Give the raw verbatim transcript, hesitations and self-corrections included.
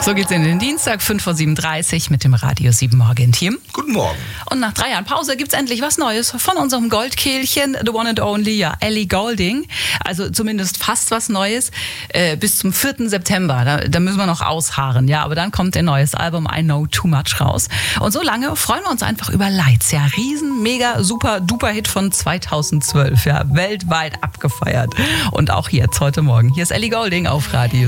So geht's in den Dienstag, fünf vor siebenunddreißig mit dem Radio sieben Morgen-Team. Guten Morgen. Und nach drei Jahren Pause gibt's endlich was Neues von unserem Goldkehlchen, the one and only, ja, Ellie Goulding. Also zumindest fast was Neues, äh, bis zum vierten September. Da, da müssen wir noch ausharren, ja. Aber dann kommt ihr neues Album I Know Too Much raus. Und so lange freuen wir uns einfach über Lights, ja. Riesen, mega, super, duper Hit von zweitausendzwölf, ja. Weltweit abgefeiert. Und auch jetzt, heute Morgen. Hier ist Ellie Goulding auf Radio